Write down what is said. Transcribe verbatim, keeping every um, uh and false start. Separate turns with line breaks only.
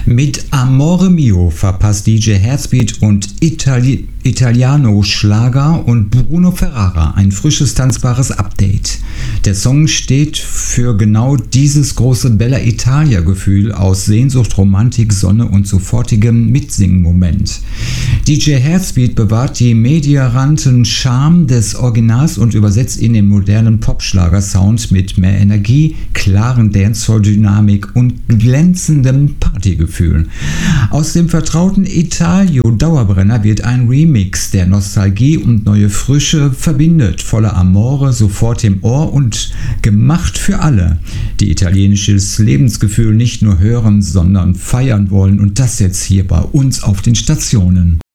Mit Amore Mio verpasst D J Herzbeat und Itali- Italiano-Schlager und Bruno Ferrara ein frisches, tanzbares Update. Der Song steht für genau dieses große Bella Italia-Gefühl aus Sehnsucht, Romantik, Sonne und sofortigem Mitsingen-Moment. D J Herzbeat bewahrt die medieranten Charme des Originals und übersetzt ihn in modernen Popschlager-Sound mit mehr Energie, klaren Dancehall-Dynamik und glänzendem Partygefühl. Aus dem vertrauten Italio-Dauerbrenner wird ein Remix, der Nostalgie und neue Frische verbindet, voller Amore, sofort im Ohr und gemacht für alle, die italienisches Lebensgefühl nicht nur hören, sondern feiern wollen, und das jetzt hier bei uns auf den Stationen.